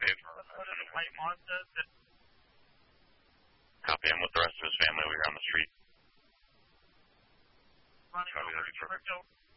White Mazda. Copy. I'm with the rest of his family over here on the street. Running over to Crypto.